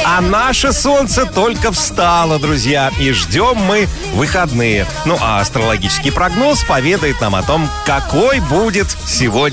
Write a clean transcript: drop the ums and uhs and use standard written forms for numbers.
А наше солнце только встало, друзья, и ждем мы выходные. Ну, а астрологический прогноз поведает нам о том, какой будет сегодня